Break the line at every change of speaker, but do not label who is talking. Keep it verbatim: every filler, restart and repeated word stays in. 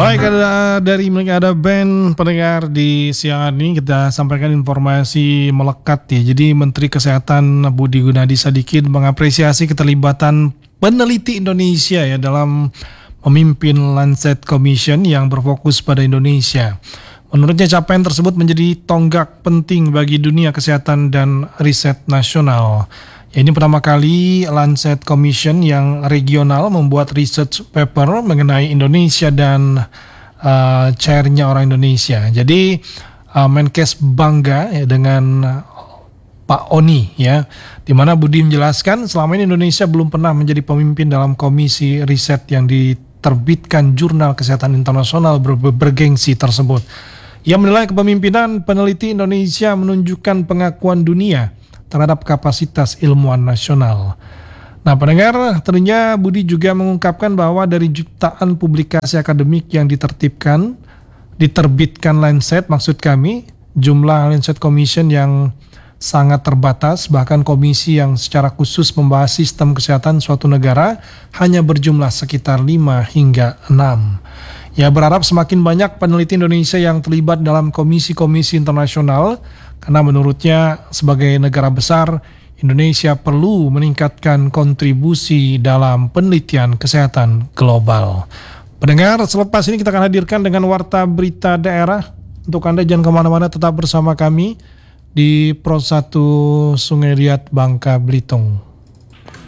Baik, ada dari ada band pendengar di siang ini kita sampaikan informasi melekat ya. Jadi Menteri Kesehatan Budi Gunadi Sadikin mengapresiasi keterlibatan peneliti Indonesia ya dalam memimpin Lancet Commission yang berfokus pada Indonesia. Menurutnya capaian tersebut menjadi tonggak penting bagi dunia kesehatan dan riset nasional. Ya, ini pertama kali Lancet Commission yang regional membuat research paper mengenai Indonesia dan uh, chairnya orang Indonesia. Jadi uh, Menkes bangga ya, dengan Pak Oni ya, di mana Budi menjelaskan selama ini Indonesia belum pernah menjadi pemimpin dalam komisi riset yang diterbitkan Jurnal Kesehatan Internasional ber- bergengsi tersebut. Ia menilai kepemimpinan peneliti Indonesia menunjukkan pengakuan dunia terhadap kapasitas ilmuwan nasional. Nah, pendengar, tentunya Budi juga mengungkapkan bahwa dari jutaan publikasi akademik yang ditertibkan, diterbitkan Lancet, maksud kami, jumlah Lancet Commission yang sangat terbatas, bahkan komisi yang secara khusus membahas sistem kesehatan suatu negara hanya berjumlah sekitar lima hingga enam. Ya, berharap semakin banyak peneliti Indonesia yang terlibat dalam komisi-komisi internasional, karena menurutnya sebagai negara besar, Indonesia perlu meningkatkan kontribusi dalam penelitian kesehatan global. Pendengar, selepas ini kita akan hadirkan dengan Warta Berita Daerah. Untuk Anda jangan kemana-mana, tetap bersama kami di Pro satu Sungai Liat, Bangka Belitung.